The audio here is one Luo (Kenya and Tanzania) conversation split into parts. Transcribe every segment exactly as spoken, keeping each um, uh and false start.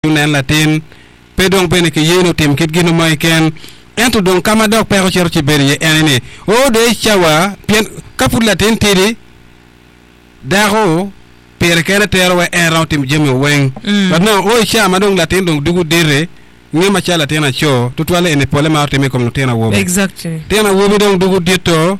nen latin pe dong bene ke yeno tim kit gino mai ken ento dong kama dok pero cher ci beri enene o de chawa pien kapul latin tiri daro per kene terwa en tim jemi weng but no o chama dong latin dong dugu dire ni ma chala tena cho tutwale ene pole ma teme comme tena wo exactly tena wo dong dugu dito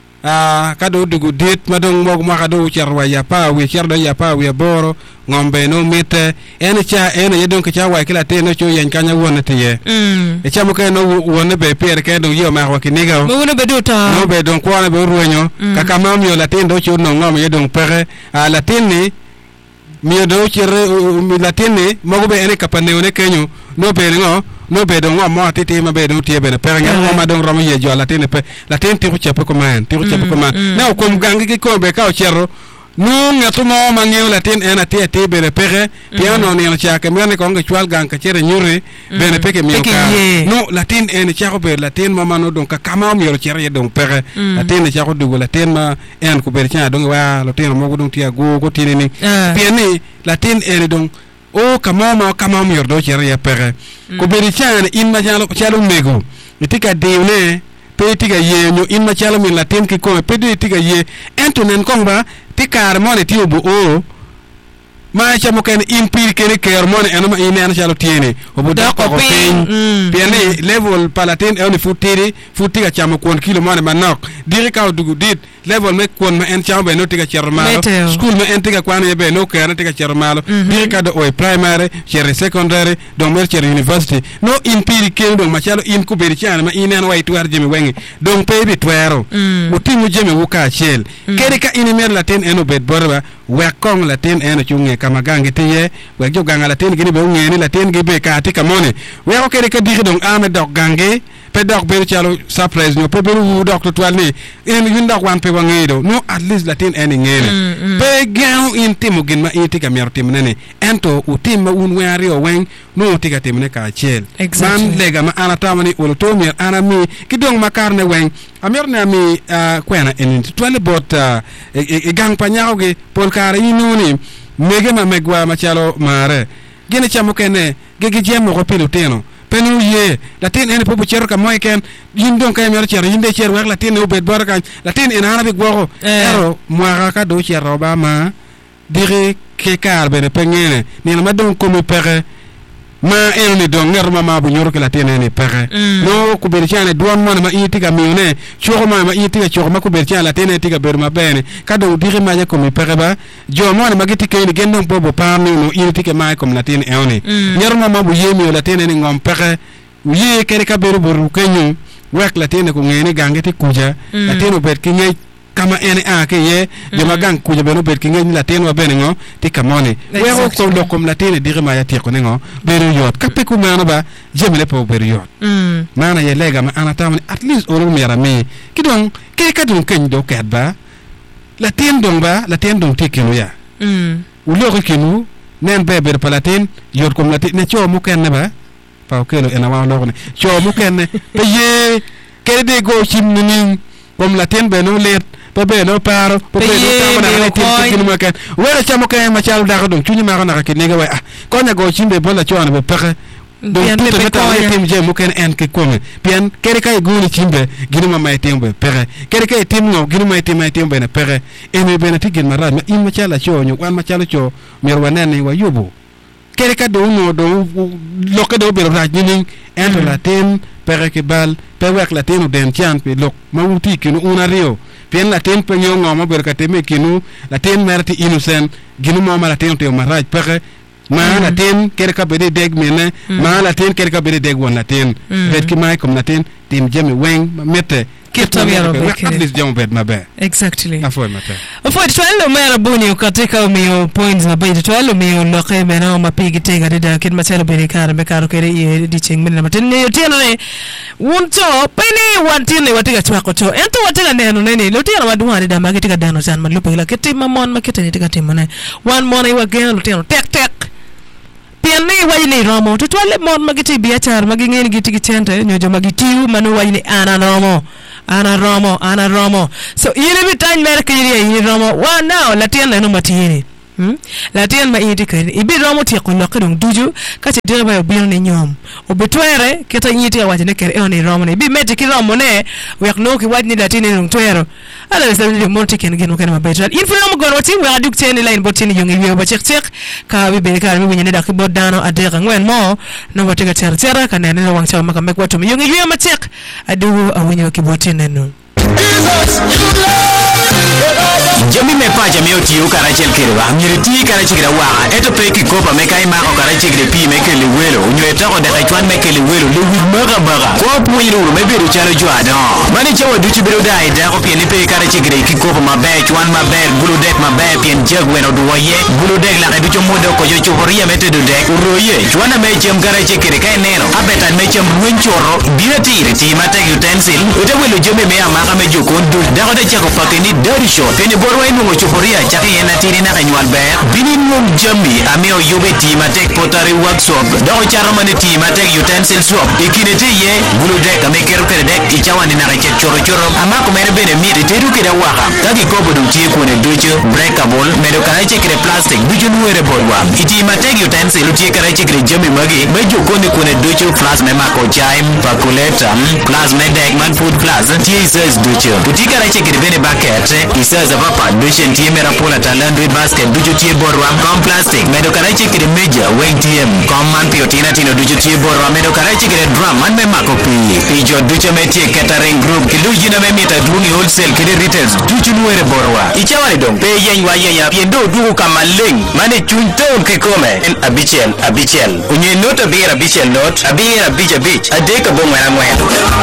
ah kado dugu dit madong mog ma kado charwa ya pa wi chardo ya pa wi boro ngombe no mite ene cha ene yedon ka cha wa kila tena cho yan kanya wona tiye mm e cha mo ke no wona be per ke do yo ma wa kiniga mo wona be do ta no be don kwa na be ruonyo kaka mam yo latin do cho no ngom yedon pere a latin ni mi do chere mi latin ni mo be ene kapane one kenyu no be ngo no be do ngom mo titi ma be do tie be per nga ma don romo ye jo latin pe latin ti ko chepe ko man ti ko chepe ko man na ko gangi ki ko be ka o chero no ngatu mo mangeu latin ena tie tie be pere piano ne cha ke mene ko nga chwal gang ka chere nyuri be ne peke mi ka no latin ena cha ko be latin mo mano don ka kama mi ro chere don pere latin cha ko dugo latin ma en ko be cha don wa latin mo go don tie go go tini ni piani latin ena don o kama ma kama mi ro do chere ya pere ko be cha ne in ma jalo cha lo mego itika deune pe tiga ye nyo in ma chalo min latin ki ko pe de tiga ye entonen kongba tikar mone ti obu o ma chamo ken impir ken ker mone enoma inen chalo tiene obu da ko pin piani level palatin e oni futiri futiga chamo kon kilo mone manok diri ka dugu dit level me kon ma en chamo be no tiga chermalo school me en tiga kwan ye be no ker tiga chermalo diri ka do o primary cher secondary do mer cher university no impir ken do ma chalo in ku be chana ma inen way tuar jemi wengi donc pe bi twero o timu jemi wuka chel kere ka in mer latin eno bet borba we kong latin eno chunge kama gangi tiye we jo ganga latin gini be ngeni latin gi be ka tika mone we ko kere ka digi dong ame dok gangi pe dok be chalo surprise no pe be wu dok to twalni en yun dok wan pe wangido no at least latin eni ngene be gao in timu gin ma itika mer timnene ento u timma un we ari o wen no tika timne ka chel man lega ma ana tamani olo to mer ana mi kidong makarne wen amer na mi kwena en twale bot e gang panyao ge pol kare inuni mege ma megwa machalo mare gene chamo kene gege jemo ko piloteno penu ye latin ene popo cher ka moyken yindon kay mer cher yinde cher wax latin no bet baraka latin ene hana bi gogo ero moara ka do cher roba ma dire ke kar bene pengene ni ma don ko mi pere ma ene don ngar mama bu nyoro ke latin ene pere no ku ber chane don mon ma itiga mione choro ma ma itiga choro ma ku ber chane latin itiga ber ma bene ka do dire ma ko mi pere ba jo mon ma giti ke ni gendon bobo pam no itiga ma ko latin ene nyar mama bu yemi latin ene ngom pere ye kere ka ber boru kenyu wek latin ko ngeni gangeti kuja latin ber kinye kama ene a ke ye de magang kuja beno bet kinge latin wa benengo ti kamone we ho ko do kom latin dire ma ya ti ko nengo beru yot kape ku mana ba jemele po beru yot mm mana ye lega ma ana tamani at least oro mi yarami kidon ke ka dun ken do kat ba latin dong ba latin dong ti kenu ya mm u lo ko kenu nen be ber palatin yot kom latin ne cho mu ken ba pa ko lo ena wa lo ne cho mu ken pe ye ke de go chimni kom latin be no let pe no paro pe no tamana ne tin tin mo ken wala chamo ken ma chalu da do chuni ma na ke ne ga wa ko nya go chimbe bola chona be pere do tout le temps ne tim je mo ken en ke ko bien kere kay go ni chimbe ginu ma may tembe pere kere kay tim no ginu may tim may tembe ne pere e me be na tigin ma ra in ma chala cho nyu wan ma chala cho mer wa ne wa yubu kere ka do no do lo ka do be ra ni en la tin pere ke bal pe wek la tin den chan pe lok ma wuti kinu una rio pien la ten pe nyongo ma ber ka teme kinu la ten merti innocent ginu mo ma la ten te maraj pere ma la ten ker ka bede deg mene ma la ten ker ka bede deg won la ten vet ki mai kom la ten tim jemi weng mete Kita mero at least jam bed mabe exactly afo mate afo twelve mera buni katika umio points na bide twelve umio loke mena mapigi tega dida kid matelo bini kara me karo kere ye diching mena matene yotiano ne wunto pene wantine watiga twako to ento watiga neno nene lotiano wadwa dida magitika dano san malupa ila kiti mamon makita ni tika timone one morning wageno lotiano tek tek pianne wayne romo to twale mon magiti biachar magingeni giti gichente nyojo magitiu manu wayne ana romo ana romo ana romo so yiri bitany mer kiri yiri romo wa now latin no matini hmm latin ma indi kan ibi romo ti ko lokko dong duju ka ti dira ba bi ne nyom o betwere ke ta nyiti wa ne ker e on romo ne bi meti ki romo ne wek no ki wadni latin ne twero ala sa ni mo ti ken gen kan ma betal il faut mo gon wati wa duk teni line botini yongi wi ba chek chek ka bi be ka mi ne da ki bodano adega ngwen mo no wati ga ter ter ka ne ne wang chaw maka mek watu yongi wi ma chek adu awinyo ki botini no Jami me pa jami o tiyo kara chel kirwa miriti kara chikira wa eto pe ki kopa me kai ma ko kara chikire pi me ke liwelo unyo ta ko de ka chwan me ke liwelo le wi maga maga ko pu yiru me be ru chalo jwa do mani chewa du chi bero dai da ko pi ni pe kara chikire ki kopa ma be chwan ma be bulu dek ma be pien jeg weno do ye bulu dek la ka du chomo do ko yo choriya me te do dek roye chwana me chem kara chikire kai neno abetan me chem wen choro birati ti ma te utensil ute welo jome me ama ka me jokon du da ko de chako pakeni dari show peni borwa inu mo choporia chaki ena tiri na kanyual ber bini mum jami ameo yobe team atek pottery workshop do charo mane team atek utensil swap ikine te ye bulu dek ame kero kere dek ichawani na kache choro choro ama ko mere bene mi te ru kida waka kaki kobo du tie ko ne dojo breakable medo kana chekre plastic dujo nuere borwa iti matek utensil tie kara chekre jami magi mejo ko ne ko ne dojo flash me mako chaim calculator plus me dek man food plus tie says dojo utika kara chekre bene bucket isaza papa dushen tie mera pola talando basket dujo tie borwa com plastic medo kara chekre meja weng tie com man piotina tino dujo tie borwa medo kara chekre drum man me mako pi pijo dujo me tie catering group kiluji na me mita dungi wholesale kide retails dujo nuere borwa ichawani dong pe yen wa yen ya piendo dugu kama ling mane chunton kikome en abichel abichel unye nota bira abichel not abira bija beach adeka bongwana mwendo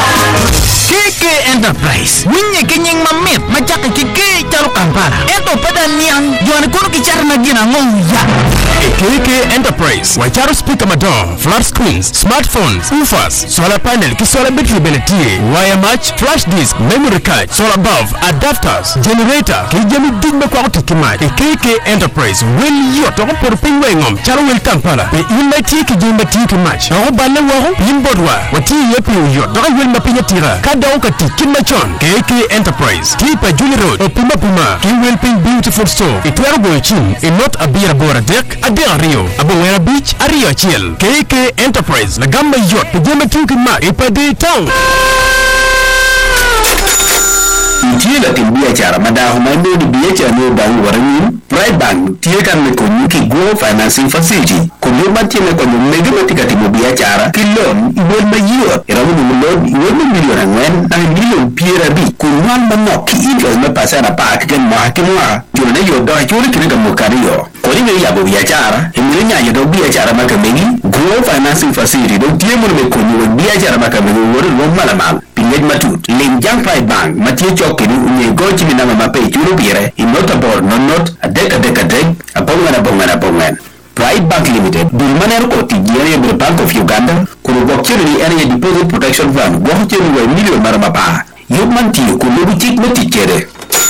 K K Enterprise winye kenyeng mamit majaka kike charo Kampala eto pada niang juan kono kichara na gina ngong ya K K Enterprise wacharo speaker madon flat screens smartphones woofers solar panel ki solar battery benetie wire match flash disk memory card solar bulb adapters generator ki jami digme kwa utikimai K K Enterprise will yo to por pingwe ngom charo wel Kampala e imati ki jimba tiki match aho balle waho yimbodwa wati yepi yo to wel mapinya tira kada ukati kimachon K K Enterprise Tipa Julie Road Opima Puma ki wel ping beautiful store itwaro boychin e not abira bora dek adira Rio abongera beach Ario chiel K K Enterprise la gamba yot pejema tiki ma ipade town Tiye la timbia chara madaho maimoni biyecha no bangu warani Pride Bank tiye kan me konyuki go financing facility kumyo matiye me konyo mege matika tibo biachara ki loan iwel ma yiwa iramu ni loan iwel ma milion angwen na milion piera bi kunwan manok ki interest me pasana pa kiken mahakimwa juna na yodo hachuri kinega mukari yo koni me yabo biachara emile nya yodo biachara makamegi go financing facility do tiye mo me konyo biachara makamegi wori lo malamal Pingej matut lim jang Pride Bank matiye chokini unye gochi minama mape churu bire inota bor nonot adek adek adek abongan abongan abongan Pride Bank Limited bulmaner ko tijere bil Bank of Uganda kuno bokchiri ni area deposit protection fund gochiri wa million marama pa yobmanti kuno bitik metikere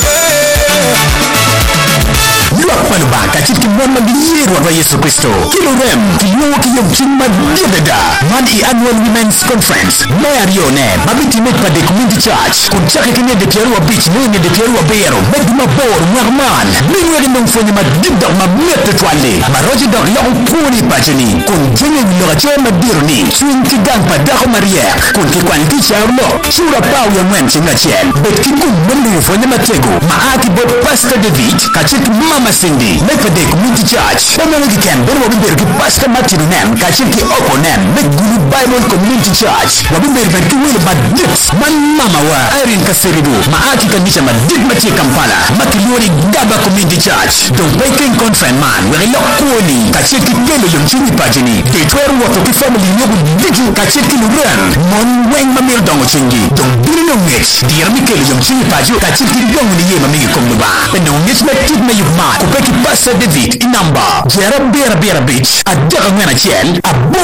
Yua kwanu baka chitki mwana liyeru wa Yesu Kristo Kilo rem, kiyo kiyo mchima diadada Mani annual women's conference Maya rione, mabiti mekpa de community church Kunchake kine de pierua beach Nene de pierua bero Medu mabor, mwarman Minwe rinong mfonye madibda mamete twale Maroji dok lao puni pachini Kunjenye wiloga chema dirni Swing kigang padako mariek Kunki kwanki charlo Shura pao ya mwen chinga chen Bet kikum mwende mfonye matego Maaki bot Pastor David Kachit Mama Cindy Mekade Community Church Pamela Ken Berwa Bimber ki Pastor Martin Nem Kachit ki Oko Nem Mekgulu Bible Community Church Wabimber ki Will Maddips Man Mama wa Irene Kasiridu Maaki kanisha Maddip Machi Kampala Makilori Gaba Community Church Don't Baking Conference Man Wele Lok Kuoni Kachit ki Kelo Yung Chumi Pajini Detwer Wato ki Family Yogu Diju Kachit ki Luran Mon Weng Mamil Dongo Chingi Don't Birino Mix Diyarmi Kelo Yung Chumi Paju Kachit ki Dongo Niye Mamigi Kumluba Penong Mix Metit Me Yugma Kupeki Pastor David Inamba Jera Bera Bera Beach Adaka Ngana Chiel Abo